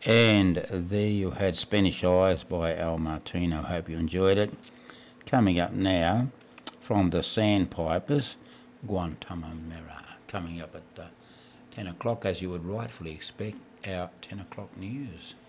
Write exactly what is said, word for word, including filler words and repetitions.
And there you had Spanish Eyes by Al Martino. Hope you enjoyed it. Coming up now, from the Sandpipers, Guantanamera. Coming up at uh, ten o'clock, as you would rightfully expect, our ten o'clock news.